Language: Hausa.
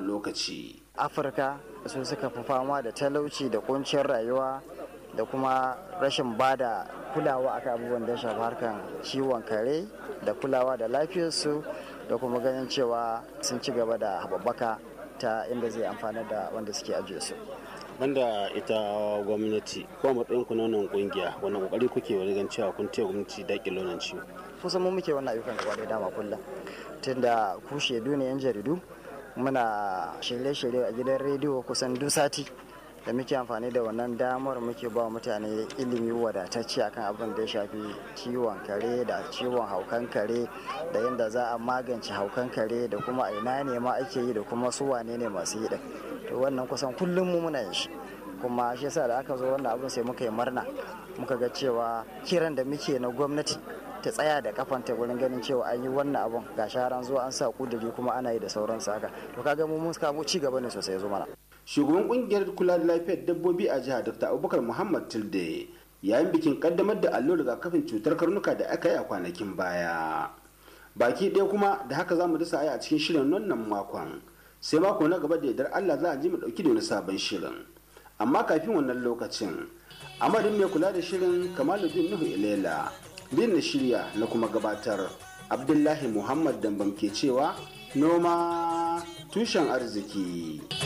lokaci. Afirka su suka fi fama da talauci da kuncin rayuwa da kuma rashin bada kulawa akan abubuwan da ya shafi harkan ciwon kare da kulawa da lafiyarsu da kuma ganin cewa sun ci gaba da haɓaka ta inda zai amfana da wanda suke ajiye su. Banda ita gwamnati ko matsayin ku na wannan kungiya wannan kokari kuke wani gan cewa kun taya gwamnati daƙile wannan ciwo? Kusan mu muke wannan ayyukan gaba da dama kullum tunda ku shaidu ne yan jaridu muna shirye-shirye a gidan rediyo kusan duk sati da muke amfani da wannan damar muke ba mutane ilimi wadatacce akan abin da ya shafi ciwon kare da ciwon haukan kare da yadda za a magance haukan kare da kuma a ina ne ma ake yi da kuma su wane ne masu yi din. To wannan kusan kullum mu muna yin shi kuma shi yasa da aka zo wannan abin sai muka yi murna muka ga cewa kiran da muke na gwamnati ta tsaya da kafanta wurin ganin cewa an yi wannan abun ga sharan zuwa an sa kuduri kuma ana yi da sauransu haka to kaga mu mun kamo ci gaba ne sosai zo mana. Shugaban kungiyar kula da lafiyar dabbobi a jihar Dr. Abubakar Muhammad Tilde yayin bikin kaddamar da allurar rigakafin cutar karnuka da aka yi a kwanakin baya. Baki ɗaya kuma da haka za mu dasa aya a cikin shirin wannan makon sai mako na gaba da yardar Allah za a ji mu ɗauki da wani sabon shirin. Amma kafin wannan lokacin amadin mai kula da shirin Kamaluddin Nuhu Ilela din na shirya na kuma gabatar Abdullahi Muhammad Dambam ke cewa noma tushen arziki.